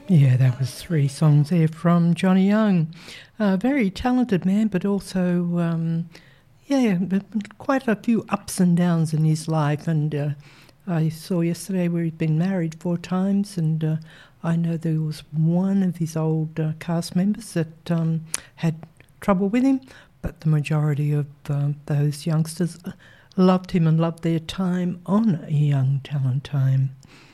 Yeah, that was 3 songs there from Johnny Young. A very talented man, but also, quite a few ups and downs in his life. And I saw yesterday where he'd been married 4 times, and I know there was one of his old cast members that had trouble with him, but the majority of those youngsters loved him and loved their time on Young Talent Time.